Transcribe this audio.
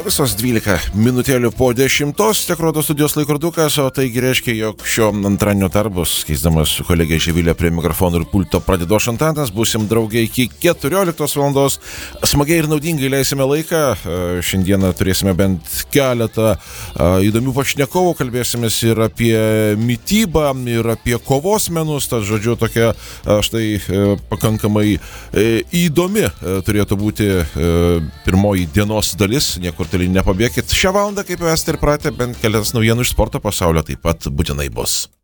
Visos 12 minutėlių po 10, tiek rodo studijos laikrodukas, o taigi reiškia, jog šio antradienio darbus, keisdamas su kolegė Živilė prie mikrofonų ir pulto pradedo Šantantas, būsim draugiai iki 14 valandos. Smagiai ir naudingai leisime laiką. Šiandieną turėsime bent keletą įdomių pašnekovų, kalbėsimės ir apie mitybą, ir apie kovos menus, tad žodžiu tokia štai pakankamai įdomi turėtų būti pirmoji dienos dalis. Niekur toli nepabėkit. Šią valandą, kaip jau esate ir pratę, bent kelias naujienų iš sporto pasaulio taip pat būtinai bus.